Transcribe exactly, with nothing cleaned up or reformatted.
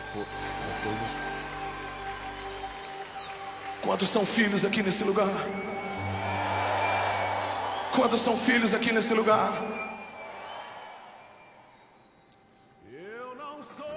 Quantos são filhos aqui nesse lugar? Quantos são filhos aqui nesse lugar? Eu não sou